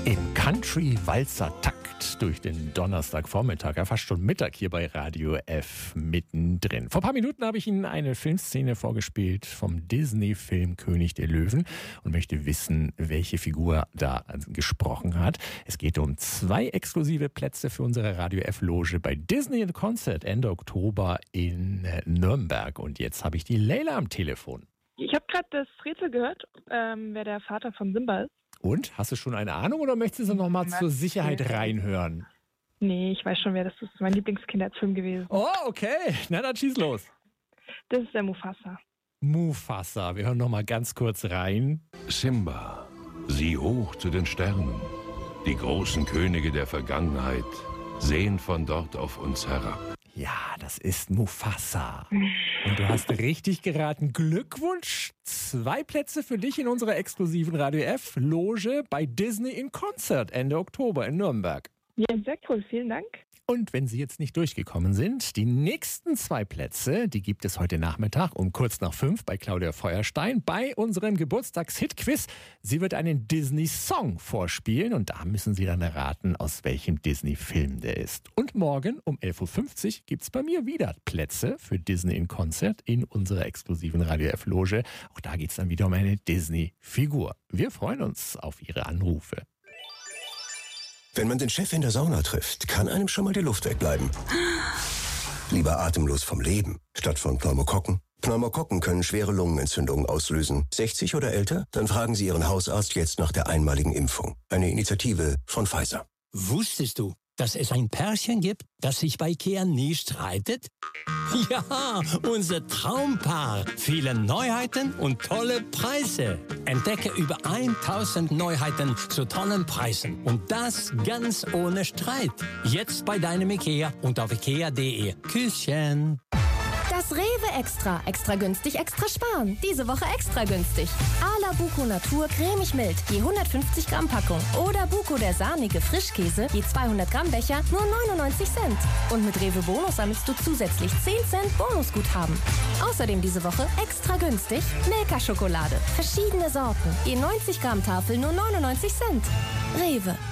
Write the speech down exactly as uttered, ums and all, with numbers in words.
Im Country-Walzer-Takt durch den Donnerstagvormittag, ja fast schon Mittag hier bei Radio F mittendrin. Vor ein paar Minuten habe ich Ihnen eine Filmszene vorgespielt vom Disney-Film König der Löwen und möchte wissen, welche Figur da gesprochen hat. Es geht um zwei exklusive Plätze für unsere Radio F-Loge bei Disney in Concert Ende Oktober in Nürnberg. Und jetzt habe ich die Leila am Telefon. Ich habe gerade das Rätsel gehört, ähm, wer der Vater von Simba ist. Und? Hast du schon eine Ahnung oder möchtest du noch mal zur Sicherheit reinhören? Nee, ich weiß schon, wer das ist. Mein Lieblingskinderfilm gewesen. Oh, okay. Na, dann schieß los. Das ist der Mufasa. Mufasa. Wir hören noch mal ganz kurz rein. Simba, sieh hoch zu den Sternen. Die großen Könige der Vergangenheit sehen von dort auf uns herab. Ja, das ist Mufasa. Und du hast richtig geraten. Glückwunsch. Zwei Plätze für dich in unserer exklusiven Radio F-Loge bei Disney in Concert Ende Oktober in Nürnberg. Ja, sehr cool. Vielen Dank. Und wenn Sie jetzt nicht durchgekommen sind, die nächsten zwei Plätze, die gibt es heute Nachmittag um kurz nach fünf bei Claudia Feuerstein bei unserem Geburtstags-Hit-Quiz. Sie wird einen Disney-Song vorspielen und da müssen Sie dann erraten, aus welchem Disney-Film der ist. Und morgen um elf Uhr fünfzig gibt es bei mir wieder Plätze für Disney in Concert in unserer exklusiven Radio F-Loge. Auch da geht es dann wieder um eine Disney-Figur. Wir freuen uns auf Ihre Anrufe. Wenn man den Chef in der Sauna trifft, kann einem schon mal die Luft wegbleiben. Lieber atemlos vom Leben, statt von Pneumokokken. Pneumokokken können schwere Lungenentzündungen auslösen. sechzig oder älter? Dann fragen Sie Ihren Hausarzt jetzt nach der einmaligen Impfung. Eine Initiative von Pfizer. Wusstest du, dass es ein Pärchen gibt, das sich bei Ikea nie streitet? Ja, unser Traumpaar. Viele Neuheiten und tolle Preise. Entdecke über tausend Neuheiten zu tollen Preisen. Und das ganz ohne Streit. Jetzt bei deinem Ikea und auf ikea punkt de. Küsschen. Das Rewe Extra. Extra günstig, extra sparen. Diese Woche extra günstig. Ala Buko Natur cremig mild, je hundertfünfzig Gramm Packung. Oder Buko der sahnige Frischkäse, je zweihundert Gramm Becher, nur neunundneunzig Cent. Und mit Rewe Bonus sammelst du zusätzlich zehn Cent Bonusguthaben. Außerdem diese Woche extra günstig Milka-Schokolade. Verschiedene Sorten, je neunzig Gramm Tafel, nur neunundneunzig Cent. Rewe.